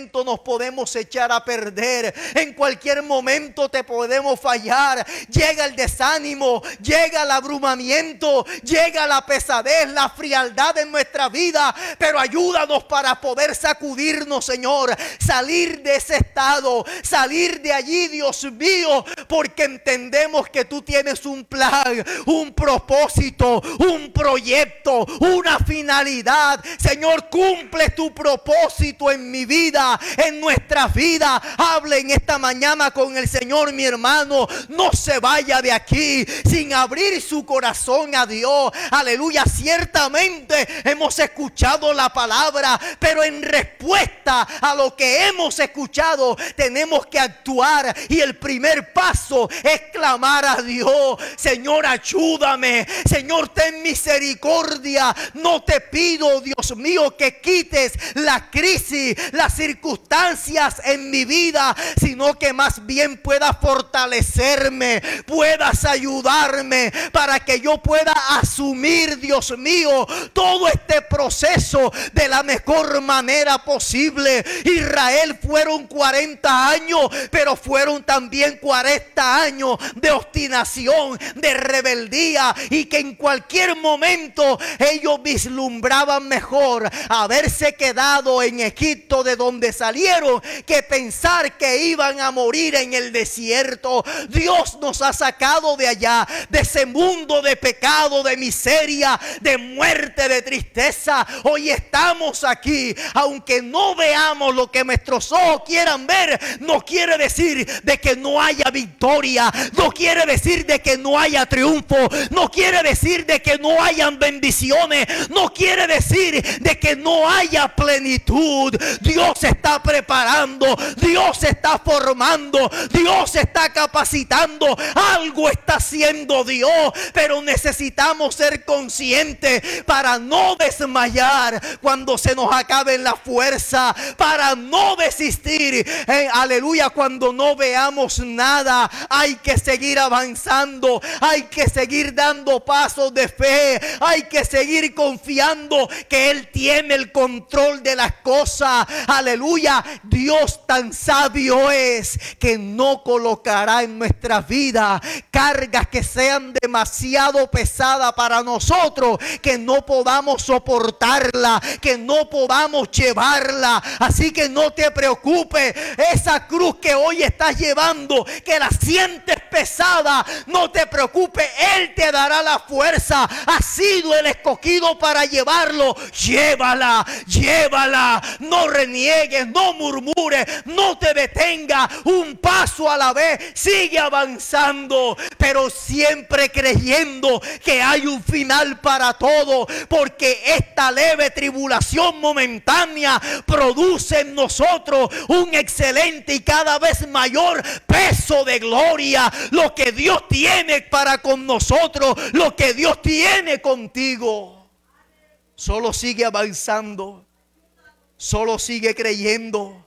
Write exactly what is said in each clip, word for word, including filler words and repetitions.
momento nos podemos echar a perder. En cualquier momento te podemos fallar. Llega el desánimo, llega el abrumamiento, llega la pesadez, la frialdad en nuestra vida. Pero ayúdanos para poder sacudirnos, Señor. Salir de ese estado, salir de allí, Dios mío, porque entendemos que tú tienes un plan, un propósito, un proyecto, una finalidad. Señor, cumple tu propósito en mi vida, en nuestra vida. Hable en esta mañana con el Señor, mi hermano. No se vaya de aquí sin abrir su corazón a Dios. Aleluya. Ciertamente hemos escuchado la palabra, pero en respuesta a lo que hemos escuchado tenemos que actuar, y el primer paso es clamar a Dios. Señor, ayúdame. Señor, ten misericordia. No te pido, Dios mío, que quites la crisis, las circunstancias en mi vida, sino que más bien puedas fortalecerme, puedas ayudarme para que yo pueda asumir, Dios mío, todo este proceso de la mejor manera posible. Israel fueron cuarenta años, pero fueron también cuarenta años de obstinación, de rebeldía, y que en cualquier momento ellos vislumbraban mejor haberse quedado en Egipto, de donde salieron, que pensar que iban a morir en el desierto. Dios nos ha sacado de allá, de ese mundo de pecado, de miseria, de muerte, de tristeza. Hoy estamos aquí, aunque no veamos lo que nuestros ojos quieran ver. No quiere decir de que no haya victoria, no quiere decir de que no haya triunfo, no quiere decir de que no hayan bendiciones, no quiere decir de que no haya plenitud. Dios está preparando, Dios está formando, Dios está capacitando, algo está haciendo Dios, pero necesitamos ser conscientes para no desmayar cuando se nos acabe la fuerza, para no desistir, eh, aleluya, cuando no veamos nada. Hay que seguir avanzando, hay que seguir dando pasos de fe, hay que seguir confiando que Él tiene el control de las cosas. Aleluya. Dios tan sabio es que no colocará en nuestra vida cargas que sean demasiado pesadas para nosotros, que no podamos soportarla, que no podamos llevarla. Así que no te preocupes. Esa cruz que hoy estás llevando, que la sientes pesada, no te preocupes. Él te dará la fuerza. Has sido el escogido para llevarlo. Llévala, llévala. No reniegues, no murmures, no te detengas. Un paso a la vez. Sigue avanzando, pero siempre creyendo que hay un final para todo, porque esta leve tribulación momentánea produce en nosotros un excelente y cada vez mayor peso de gloria. Lo que Dios tiene para con nosotros, lo que Dios tiene contigo. Solo sigue avanzando, solo sigue creyendo.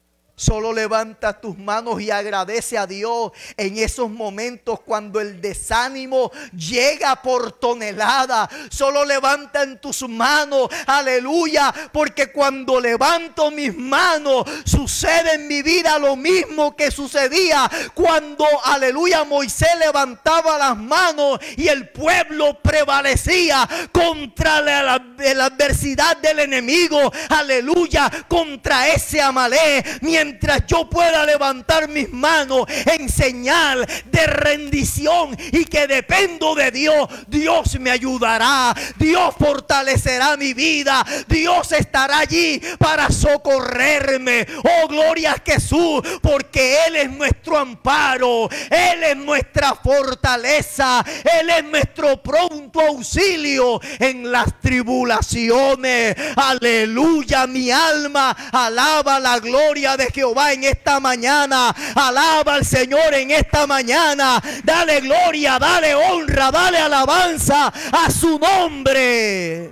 Solo levanta tus manos y agradece a Dios en esos momentos cuando el desánimo llega por tonelada. Solo levanta en tus manos, aleluya, porque cuando levanto mis manos sucede en mi vida lo mismo que sucedía cuando, aleluya, Moisés levantaba las manos y el pueblo prevalecía contra la, la, la adversidad del enemigo, aleluya, contra ese Amalek. Mientras Mientras yo pueda levantar mis manos en señal de rendición y que dependo de Dios, Dios me ayudará, Dios fortalecerá mi vida, Dios estará allí para socorrerme. Oh, gloria a Jesús, porque Él es nuestro amparo, Él es nuestra fortaleza, Él es nuestro pronto auxilio en las tribulaciones. Aleluya, mi alma alaba la gloria de Jehová en esta mañana. Alaba al Señor en esta mañana. Dale gloria, dale honra, dale alabanza a su nombre.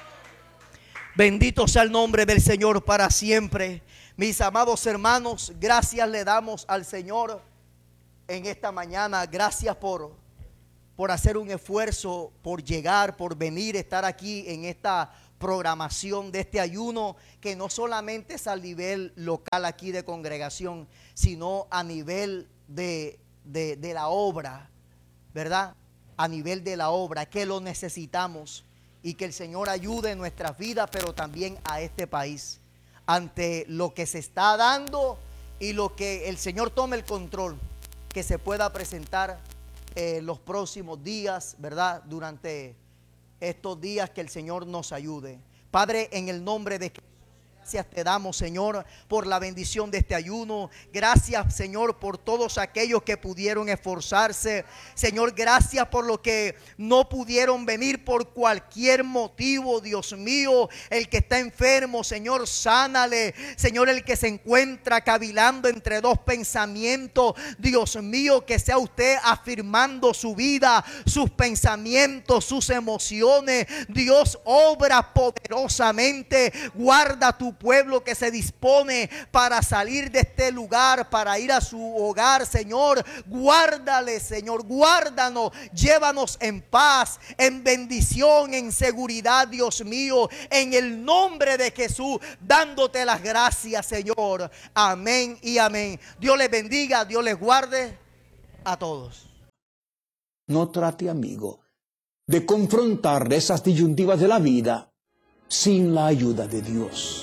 Bendito sea el nombre del Señor para siempre. Mis amados hermanos, gracias le damos al Señor en esta mañana. Gracias por, por hacer un esfuerzo, por llegar, por venir, estar aquí en esta programación de este ayuno, que no solamente es a nivel local aquí de congregación, sino a nivel de, de, de la obra, ¿verdad? A nivel de la obra, que lo necesitamos, y que el Señor ayude en nuestras vidas, pero también a este país, ante lo que se está dando y lo que el Señor tome el control, que se pueda presentar eh, los próximos días, ¿verdad? Durante estos días, que el Señor nos ayude. Padre, en el nombre de Jesús, gracias te damos, Señor, por la bendición de este ayuno. Gracias, Señor, por todos aquellos que pudieron esforzarse. Señor, gracias por los que no pudieron venir por cualquier motivo, Dios mío. El que está enfermo, Señor, sánale. Señor, el que se encuentra cavilando entre dos pensamientos, Dios mío, que sea usted afirmando su vida, sus pensamientos, sus emociones. Dios, obra poderosamente. Guarda tu pueblo que se dispone para salir de este lugar, para ir a su hogar, Señor. Guárdale, Señor, guárdanos, llévanos en paz, en bendición, en seguridad, Dios mío, en el nombre de Jesús, dándote las gracias, Señor. Amén y amén. Dios les bendiga, Dios les guarde a todos. No trate, amigo, de confrontar esas disyuntivas de la vida sin la ayuda de Dios.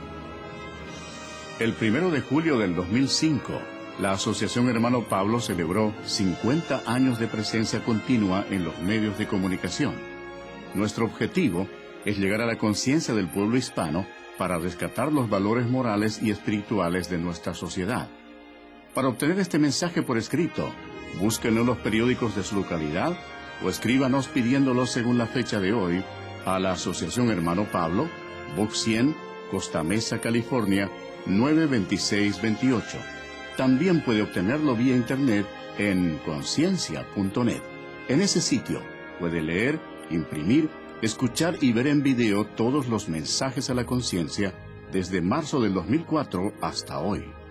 El primero de julio del dos mil cinco, la Asociación Hermano Pablo celebró cincuenta años de presencia continua en los medios de comunicación. Nuestro objetivo es llegar a la conciencia del pueblo hispano para rescatar los valores morales y espirituales de nuestra sociedad. Para obtener este mensaje por escrito, búsquenlo en los periódicos de su localidad o escríbanos pidiéndolo según la fecha de hoy a la Asociación Hermano Pablo, Box cien, Costa Mesa, California, nueve veintiséis veintiocho. También puede obtenerlo vía internet en conciencia punto net. En ese sitio puede leer, imprimir, escuchar y ver en video todos los mensajes a la conciencia desde marzo del dos mil cuatro hasta hoy.